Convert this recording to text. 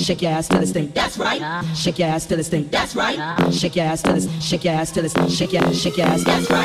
shake your ass till it's stink. That's right. Shake your ass till it's stink. That's right. Shake your ass till it's, shake your ass till it's, shake your ass. That's right.